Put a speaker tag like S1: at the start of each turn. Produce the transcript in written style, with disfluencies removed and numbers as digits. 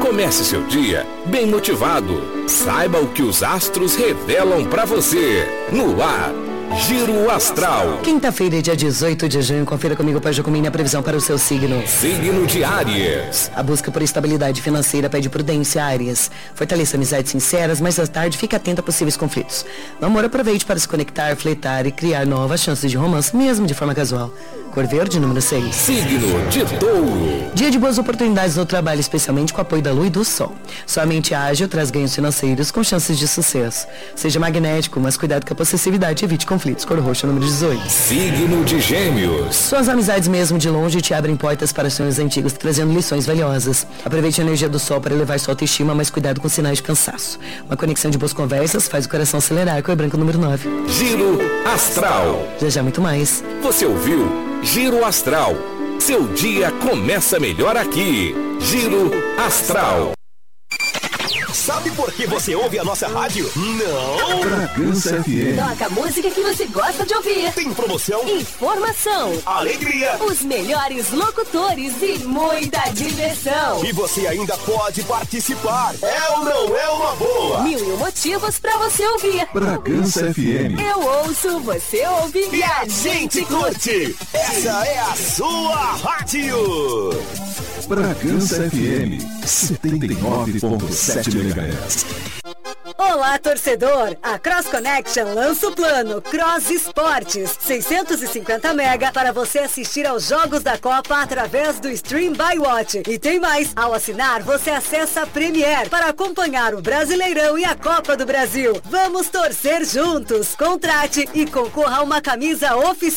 S1: Comece seu dia bem motivado. Saiba o que os astros revelam para você. No ar, Giro Astral.
S2: Quinta-feira, dia 18 de junho, confira comigo, Pai Jacomini, a previsão para o seu signo.
S1: Signo de Áries.
S2: A busca por estabilidade financeira pede prudência, Áries. Fortaleça amizades sinceras, mas à tarde fique atento a possíveis conflitos. No amor, aproveite para se conectar, flertar e criar novas chances de romance, mesmo de forma casual. Cor verde, número 6.
S1: Signo de Touro.
S2: Dia de boas oportunidades no trabalho, especialmente com o apoio da lua e do sol. Sua mente ágil traz ganhos financeiros com chances de sucesso. Seja magnético, mas cuidado com a possessividade e evite conflitos. Cor roxa, número 18.
S1: Signo de Gêmeos.
S2: Suas amizades mesmo de longe te abrem portas para sonhos antigos, trazendo lições valiosas. Aproveite a energia do sol para elevar sua autoestima, mas cuidado com sinais de cansaço. Uma conexão de boas conversas faz o coração acelerar. Cor branca, número 9.
S1: Giro Astral.
S2: Já muito mais.
S1: Você ouviu Giro Astral. Seu dia começa melhor aqui. Giro Astral.
S3: Sabe por que você ouve a nossa rádio? Não!
S4: Bragança FM.
S5: Toca a música que você gosta de ouvir.
S3: Tem promoção,
S5: Informação,
S3: alegria,
S5: os melhores locutores e muita diversão.
S3: e você ainda pode participar. É ou não é uma boa?
S5: 1001 motivos pra você ouvir.
S4: Bragança FM.
S5: Eu ouço, você ouve
S3: E a gente curte! Essa é a sua rádio!
S4: Bragança FM 79.7 MHz.
S6: Olá, torcedor! A Cross Connection lança o plano Cross Esportes, 650 mega para você assistir aos jogos da Copa através do Stream by Watch. E tem mais! Ao assinar, você acessa a Premier para acompanhar o Brasileirão e a Copa do Brasil. Vamos torcer juntos! Contrate e concorra a uma camisa oficial